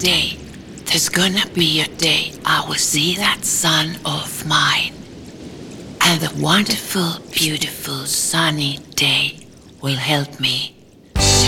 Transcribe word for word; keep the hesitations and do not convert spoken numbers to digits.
day. There's gonna be a day I will see that sun of mine. And the wonderful, beautiful, sunny day will help me